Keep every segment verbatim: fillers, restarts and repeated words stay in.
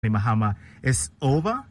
Mahama is over?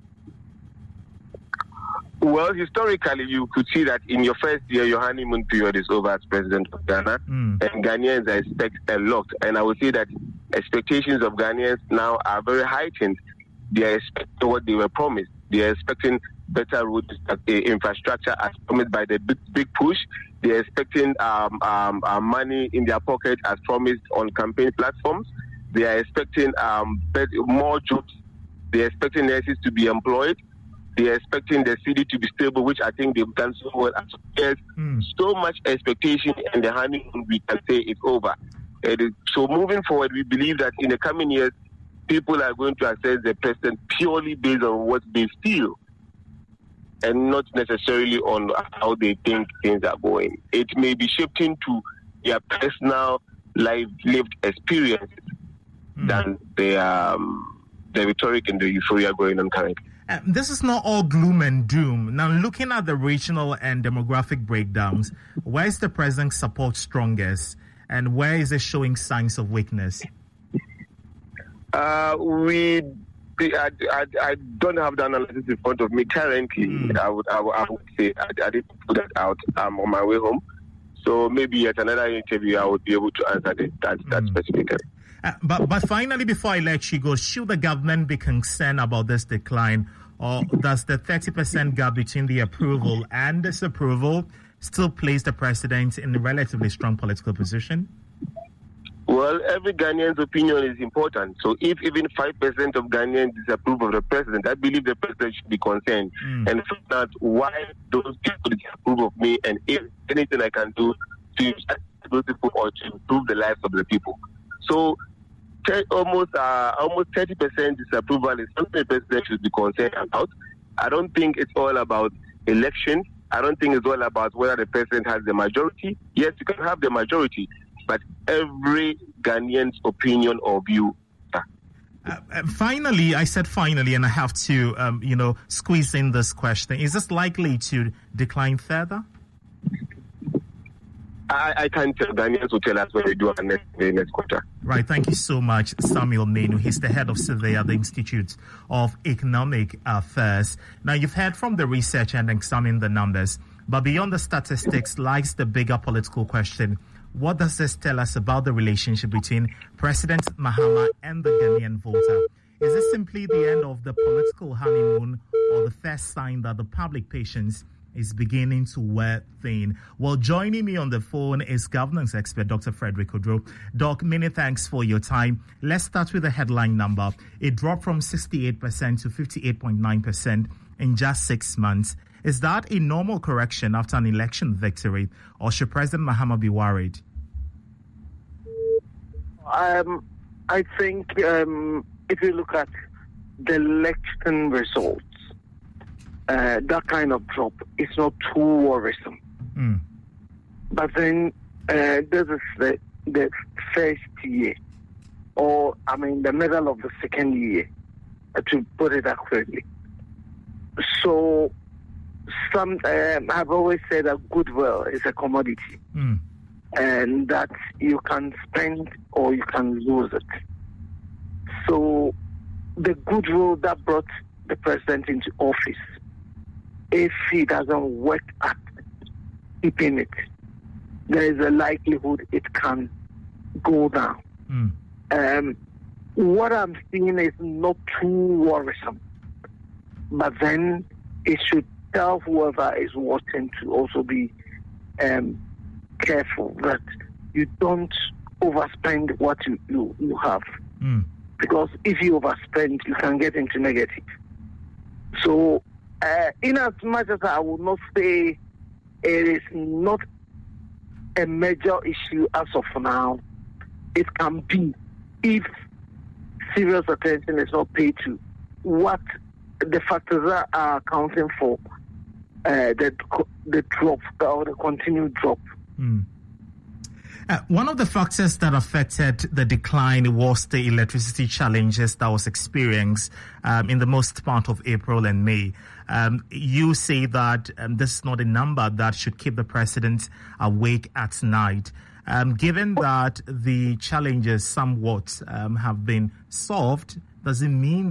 Well, historically, you could see that in your first year, your honeymoon period is over as president of Ghana, mm. and Ghanaians expect a lot. And I would say that expectations of Ghanaians now are very heightened. They are expecting what they were promised. They are expecting better road uh, infrastructure as promised by the big, big push. They are expecting um, um, uh, money in their pocket as promised on campaign platforms. They are expecting um, better, more jobs. They are expecting nurses to be employed. They are expecting the city to be stable, which I think they've done so well. There's mm. so much expectation, and the honeymoon, we can say, is over. Is, so moving forward, we believe that in the coming years, people are going to assess the president purely based on what they feel and not necessarily on how they think things are going. It may be shifting to their personal life lived experiences mm. than the, um, the rhetoric and the euphoria going on currently. Uh, this is not all gloom and doom. Now, looking at the regional and demographic breakdowns, where is the president's support strongest, and where is it showing signs of weakness? Uh, we, I, I, I don't have the analysis in front of me currently. Mm. I would, I would, I would say I, I didn't put that out. I'm on my way home, so maybe at another interview I would be able to answer that that, mm. that specifically. Uh, but but finally, before I let you go, should the government be concerned about this decline, or does the thirty percent gap between the approval and disapproval still place the president in a relatively strong political position? Well, every Ghanaian's opinion is important. So if even five percent of Ghanaians disapprove of the president, I believe the president should be concerned mm. and find out why those people disapprove of me, and if anything I can do to impact those people or to improve the lives of the people. So almost uh, almost thirty percent disapproval is something the president should be concerned about. I don't think it's all about elections. I don't think it's all about whether the president has the majority. Yes, you can have the majority, but every Ghanaian's opinion or view. Uh, uh, finally, I said finally, and I have to, um, you know, squeeze in this question. Is this likely to decline further? I, I can't tell. Ghanaians will tell us when we do our next, next quarter. Right. Thank you so much, Samuel Menu. He's the head of survey at the Institute of Economic Affairs. Now, you've heard from the research and examined the numbers, but beyond the statistics lies the bigger political question. What does this tell us about the relationship between President Mahama and the Ghanaian voter? Is this simply the end of the political honeymoon, or the first sign that the public patience is beginning to wear thin? Well, joining me on the phone is governance expert Doctor Frederick Oduro. Doc, many thanks for your time. Let's start with the headline number. It dropped from sixty-eight percent to fifty-eight point nine percent in just six months. Is that a normal correction after an election victory, or should President Mahama be worried? Um, I think um, if you look at the election results, uh, that kind of drop is not too worrisome. Mm. But then uh, this is the, the first year, or I mean the middle of the second year, uh, to put it accurately. So, some um, I've always said that goodwill is a commodity, mm. and that you can spend or you can lose it. So, the goodwill that brought the president into office, if he doesn't work at keeping it, there is a likelihood it can go down. Mm. Um, what I'm seeing is not too worrisome, but then it should tell whoever is watching to also be um, careful that you don't overspend what you, you, you have. Mm. Because if you overspend, you can get into negative. So, uh, in as much as I would not say it is not a major issue as of now, it can be if serious attention is not paid to what the factors that are accounting for uh, the the drop or the continued drop. Mm. Uh, one of the factors that affected the decline was the electricity challenges that was experienced um, in the most part of April and May. Um, you say that um, this is not a number that should keep the president awake at night. Um, given that the challenges somewhat um, have been solved, does it mean